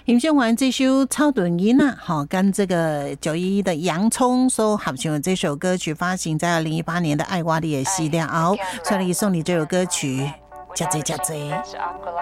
欣赏完这首草屯音啊，好，跟这个911的洋葱所合唱的这首歌曲，发行在2018年的爱我你的系列后，所以送你这首歌曲，加贼加贼。